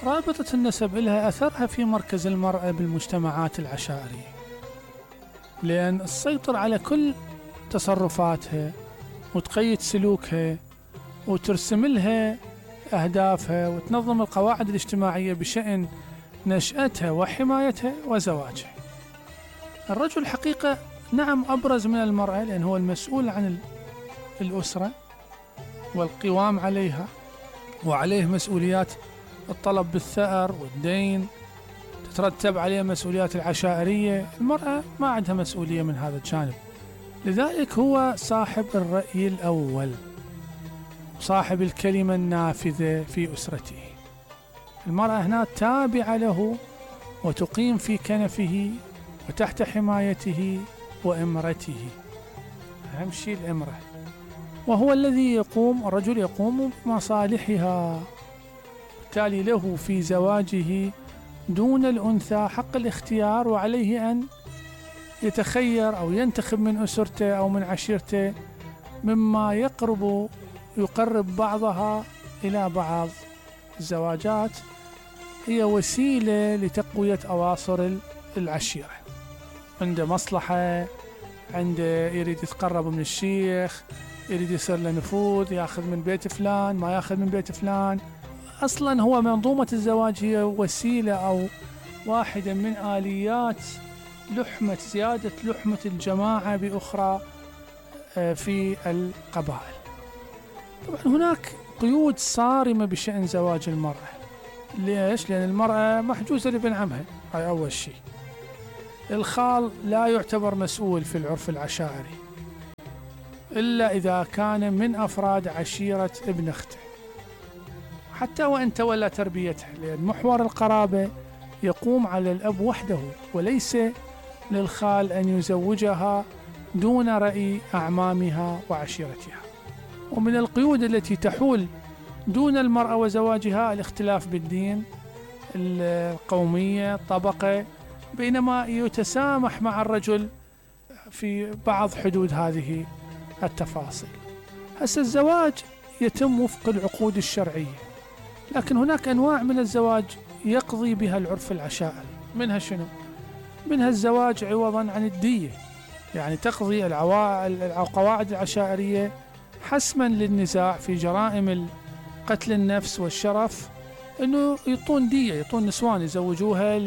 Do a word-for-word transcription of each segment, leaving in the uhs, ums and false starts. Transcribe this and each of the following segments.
رابطة النسب لها أثرها في مركز المرأة بالمجتمعات العشائرية، لأن تسيطر على كل تصرفاتها وتقيد سلوكها وترسم لها أهدافها وتنظم القواعد الاجتماعية بشأن نشأتها وحمايتها وزواجها. الرجل حقيقة نعم أبرز من المرأة، لأن هو المسؤول عن الأسرة والقوام عليها، وعليه مسؤوليات الطلب بالثأر والدين، تترتب عليه مسؤوليات العشائرية. المرأة ما عندها مسؤولية من هذا الجانب، لذلك هو صاحب الرأي الأول، صاحب الكلمة النافذة في أسرته. المرأة هنا تابعة له وتقيم في كنفه وتحت حمايته وإمرته، أهم شيء الإمرة، وهو الذي يقوم الرجل يقوم بمصالحها، بالتالي له في زواجه دون الأنثى حق الاختيار، وعليه أن يتخير أو ينتخب من أسرته أو من عشيرته مما يقرب يقرب بعضها إلى بعض. الزواجات هي وسيلة لتقوية أواصر العشيرة، عنده مصلحة، عنده يريد يتقرب من الشيخ، يريد يصير له نفوذ، ياخذ من بيت فلان ما ياخذ من بيت فلان. أصلا هو منظومة الزواج هي وسيلة أو واحدة من آليات لحمة زيادة لحمة الجماعة بأخرى في القبائل. طبعا هناك قيود صارمة بشأن زواج المرأة. ليش؟ لأن المرأة محجوزة لابن عمها، هاي أول شيء. الخال لا يعتبر مسؤول في العرف العشائري إلا إذا كان من أفراد عشيرة ابن أخته، حتى وإن تولى تربيتها، لأن محور القرابة يقوم على الأب وحده، وليس للخال أن يزوجها دون رأي أعمامها وعشيرتها. ومن القيود التي تحول دون المرأة وزواجها الاختلاف بالدين، القومية، الطبقة، بينما يتسامح مع الرجل في بعض حدود هذه التفاصيل. هسه الزواج يتم وفق العقود الشرعية، لكن هناك أنواع من الزواج يقضي بها العرف العشائري. منها شنو؟ منها الزواج عوضا عن الدية، يعني تقضي القواعد العشائرية حسما للنزاع في جرائم قتل النفس والشرف، أنه يطون دية، يطون نسوان يزوجوها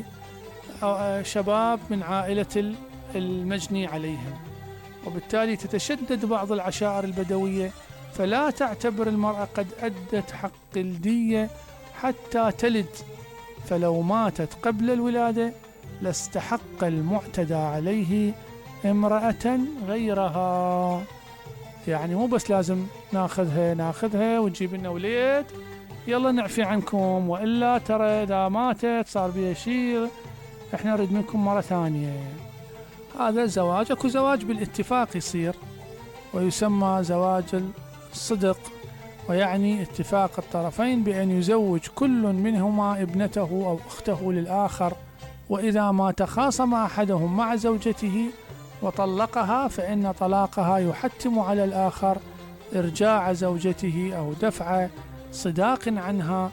لشباب من عائلة المجني عليهم. وبالتالي تتشدد بعض العشائر البدوية فلا تعتبر المرأة قد أدت حق الدية حتى تلد، فلو ماتت قبل الولادة لاستحق المعتدى عليه امرأة غيرها. يعني مو بس لازم ناخذها ناخذها وتجيب لنا وليد يلا نعفي عنكم، وإلا ترى إذا ماتت صار بيها شيء احنا نريد منكم مرة ثانية. هذا زواج، اكو زواج بالاتفاق يصير ويسمى زواج الصدق، ويعني اتفاق الطرفين بأن يزوج كل منهما ابنته أو أخته للآخر، وإذا ما تخاصم أحدهم مع زوجته وطلقها فإن طلاقها يحتم على الآخر إرجاع زوجته أو دفع صداق عنها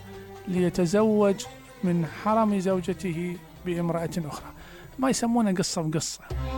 ليتزوج من حرم زوجته بامرأة أخرى. ما يسمونه قصة بقصة.